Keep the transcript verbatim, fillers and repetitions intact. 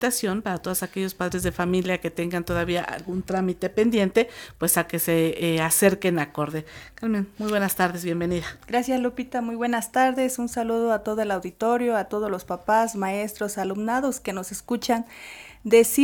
para todos aquellos padres de familia que tengan todavía algún trámite pendiente, pues a que se eh, acerquen a Acorde. Carmen, muy buenas tardes, bienvenida. Gracias, Lupita, muy buenas tardes, un saludo a todo el auditorio, a todos los papás, maestros, alumnados que nos escuchan. Decir